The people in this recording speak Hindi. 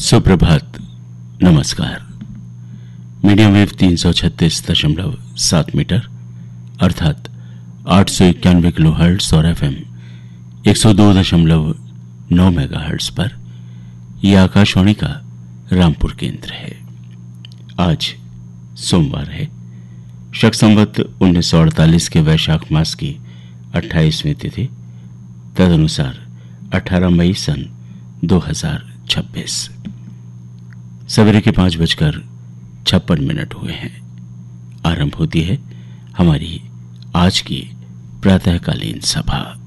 सुप्रभात, नमस्कार। मीडियम वेव 336.7 मीटर अर्थात 891 किलो हर्ट्ज और FM 102.9 मेगाहर्ट्ज पर यह आकाशवाणी का रामपुर केंद्र है। आज सोमवार है, शक संवत 1948 के वैशाख मास की 28वीं तिथि, तदनुसार 18 मई सन 2026। सवेरे के 5:56 हुए हैं। आरंभ होती है हमारी आज की प्रातःकालीन सभा।